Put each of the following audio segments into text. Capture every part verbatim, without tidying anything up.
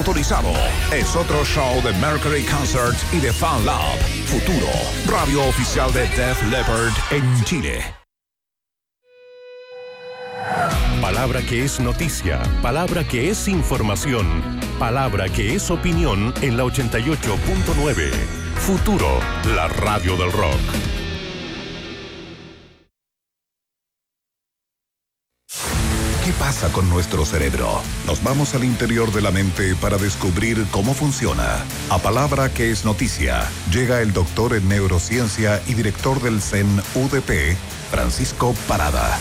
autorizado. Es otro show de Mercury Concerts y de Fan Lab. Futuro, radio oficial de Def Leppard en Chile. Palabra que es noticia, palabra que es información, palabra que es opinión en la ochenta y ocho punto nueve. Futuro, la radio del rock. ¿Qué pasa con nuestro cerebro? Nos vamos al interior de la mente para descubrir cómo funciona. A Palabra que es noticia, llega el doctor en neurociencia y director del C E N U D P, Francisco Parada.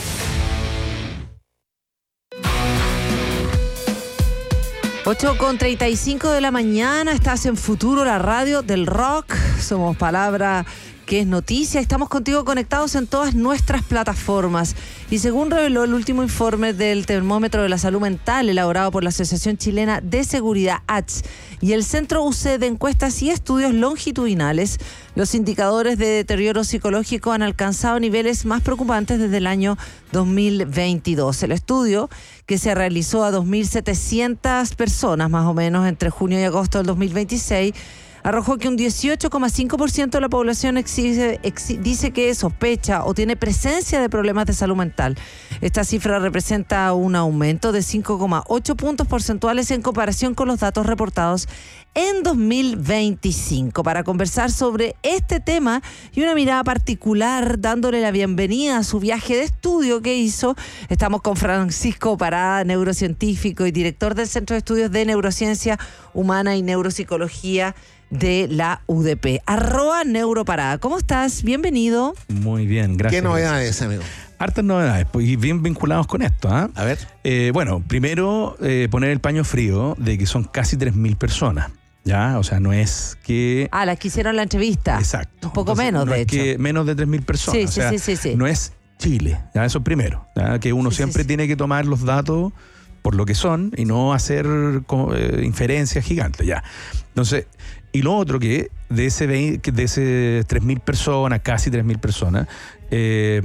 ocho con treinta y cinco de la mañana, estás en Futuro, la radio del rock. Somos Palabra que es noticia. Estamos contigo conectados en todas nuestras plataformas. Y según reveló el último informe del termómetro de la salud mental elaborado por la Asociación Chilena de Seguridad A C H y el Centro U C de Encuestas y Estudios Longitudinales, los indicadores de deterioro psicológico han alcanzado niveles más preocupantes desde el año dos mil veintidós. El estudio, que se realizó a dos mil setecientas personas más o menos entre junio y agosto del dos mil veintiséis, arrojó que un dieciocho coma cinco por ciento de la población exige, exi, dice que sospecha o tiene presencia de problemas de salud mental. Esta cifra representa un aumento de cinco coma ocho puntos porcentuales en comparación con los datos reportados en dos mil veinticinco. Para conversar sobre este tema y una mirada particular, dándole la bienvenida a su viaje de estudio que hizo, estamos con Francisco Parada, neurocientífico y director del Centro de Estudios de Neurociencia Humana y Neuropsicología de la U D P. Arroba Neuroparada. ¿Cómo estás? Bienvenido. Muy bien, gracias. ¿Qué novedades, amigo? Hartas novedades, pues, y bien vinculados con esto. ¿eh? A ver. Eh, bueno, primero eh, poner el paño frío de que son casi tres mil personas. ¿Ya? O sea, no es que... Ah, las que hicieron la entrevista. Exacto. Un poco Entonces, menos, no de es hecho. Que menos de tres mil personas. Sí, o sea, sí, sí, sí, sí. No es Chile. ¿Ya? Eso primero. ¿Ya? Que uno Sí, siempre sí, sí. tiene que tomar los datos por lo que son y no hacer eh, inferencias gigantes. ¿Ya? Entonces, y lo otro que de ese, veinte, de ese tres mil personas, casi tres mil personas, eh,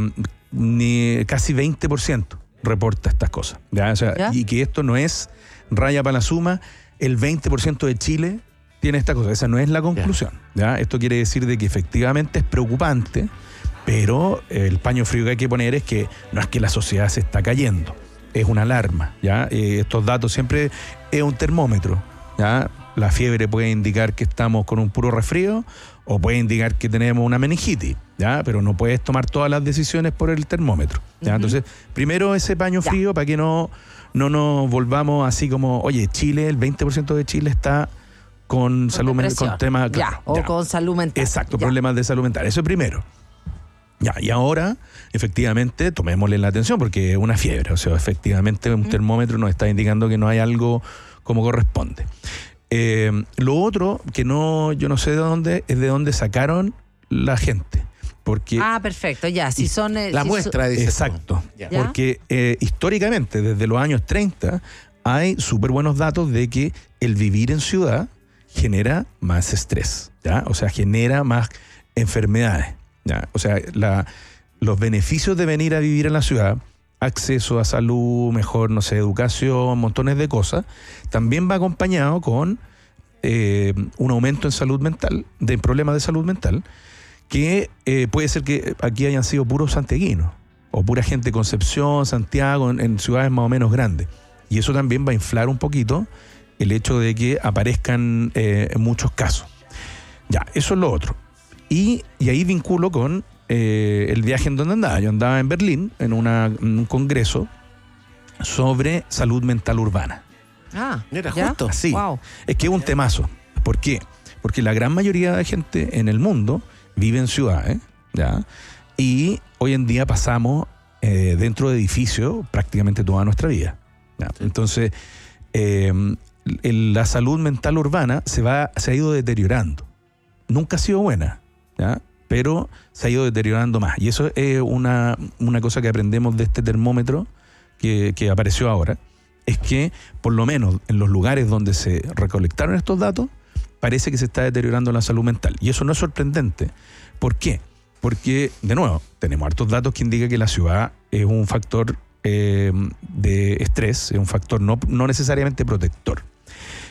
ni casi veinte por ciento reporta estas cosas. ¿Ya? O sea, ¿Ya? Y que esto no es raya para la suma, el veinte por ciento de Chile tiene esta cosa. Esa no es la conclusión. ¿Ya? Esto quiere decir de que efectivamente es preocupante, pero el paño frío que hay que poner es que no es que la sociedad se está cayendo, es una alarma. ¿Ya? Eh, estos datos siempre es un termómetro. ¿Ya? La fiebre puede indicar que estamos con un puro resfrío o puede indicar que tenemos una meningitis, ¿ya? Pero no puedes tomar todas las decisiones por el termómetro. ¿Ya? Uh-huh. Entonces, primero ese paño ya. frío para que no, no nos volvamos así como, oye, Chile, el veinte por ciento de Chile está con, con salud mental, con temas... Ya, o ya. con salud mental. Exacto, ya. problemas de salud mental. Eso primero. Ya, y ahora, efectivamente, tomémosle la atención porque es una fiebre. O sea, efectivamente, un uh-huh. termómetro nos está indicando que no hay algo como corresponde. Eh, lo otro, que no, yo no sé de dónde, es de dónde sacaron la gente. Porque ah, perfecto, ya. Si son eh, la si muestra, so, dice. Exacto. ¿Ya? Porque eh, históricamente, desde los años treinta, hay súper buenos datos de que el vivir en ciudad genera más estrés, ¿ya? O sea, genera más enfermedades, ¿ya? O sea, la, los beneficios de venir a vivir en la ciudad, acceso a salud, mejor, no sé, educación, montones de cosas, también va acompañado con eh, un aumento en salud mental, de problemas de salud mental, que eh, puede ser que aquí hayan sido puros santiaguinos, o pura gente de Concepción, Santiago, en, en ciudades más o menos grandes. Y eso también va a inflar un poquito el hecho de que aparezcan eh, muchos casos. Ya, eso es lo otro. Y, y ahí vinculo con eh, el viaje en donde andaba. Yo andaba en Berlín, en, una, en un congreso sobre salud mental urbana. Ah, mira, ¿ya? justo. Así. Wow. Es que es un temazo. ¿Por qué? Porque la gran mayoría de gente en el mundo vive en ciudades, ¿ya? Y hoy en día pasamos eh, dentro de edificios prácticamente toda nuestra vida. ¿Ya? Sí. Entonces, eh, el, la salud mental urbana se, va, se ha ido deteriorando. Nunca ha sido buena, ¿ya? Pero se ha ido deteriorando más. Y eso es una, una cosa que aprendemos de este termómetro que, que apareció ahora, es que por lo menos en los lugares donde se recolectaron estos datos, parece que se está deteriorando la salud mental. Y eso no es sorprendente. ¿Por qué? Porque, de nuevo, tenemos hartos datos que indican que la ciudad es un factor eh, de estrés, es un factor no, no necesariamente protector.